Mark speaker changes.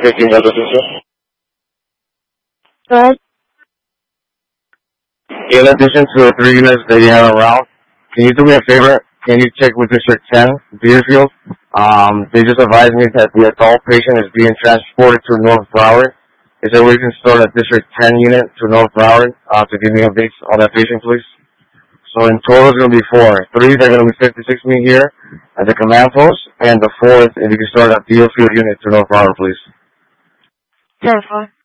Speaker 1: Taking other sister.
Speaker 2: Good.
Speaker 1: In addition to the 3 units that you have around, can you do me a favor? Can you check with District 10, Deerfield? They just advised me that the adult patient is being transported to North Broward. Is there a way you can store that District 10 unit to North Broward to give me updates on that patient, please? So in total, it's going to be 4. 3 are going to be 56 me here at the command post, and the 4th, if you can store that Deerfield unit to North Broward, please.
Speaker 2: 10-4.